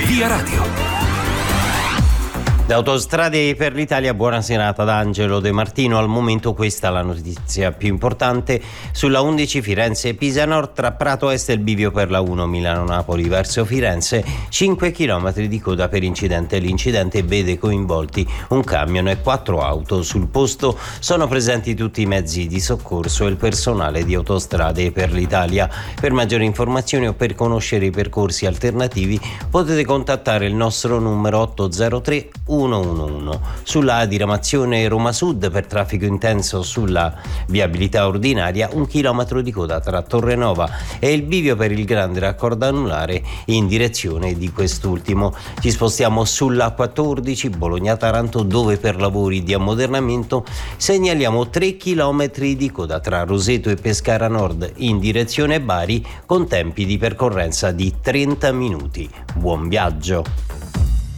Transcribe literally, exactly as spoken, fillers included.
Via Radio. Da Autostrade per l'Italia, buona serata da Angelo De Martino. Al momento questa è la notizia più importante. Sulla undici Firenze-Pisa Nord, tra Prato Est e il bivio per la uno Milano-Napoli verso Firenze, cinque chilometri di coda per incidente. L'incidente vede coinvolti un camion e quattro auto. Sul posto sono presenti tutti i mezzi di soccorso e il personale di Autostrade per l'Italia. Per maggiori informazioni o per conoscere i percorsi alternativi potete contattare il nostro numero otto zero tre uno uno uno. Sulla diramazione Roma Sud, per traffico intenso sulla viabilità ordinaria, un chilometro di coda tra Torrenova e il bivio per il grande raccordo anulare in direzione di quest'ultimo. Ci spostiamo sulla quattordici Bologna-Taranto, dove per lavori di ammodernamento segnaliamo tre chilometri di coda tra Roseto e Pescara Nord in direzione Bari, con tempi di percorrenza di trenta minuti. Buon viaggio!